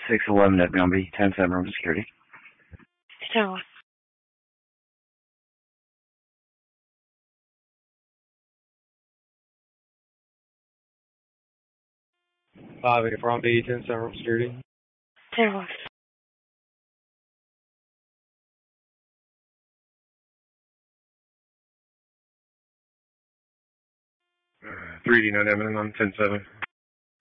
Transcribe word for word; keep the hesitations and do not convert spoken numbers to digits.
six eleven at Gumby, ten seven room security. So. Five eight from B, ten seven room security. So. three D nine Evan on ten seven.